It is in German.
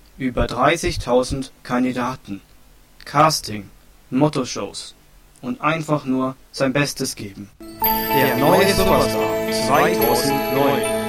über 30.000 Kandidaten, Casting, Motto-Shows und einfach nur sein Bestes geben. Der neue Superstar 2009.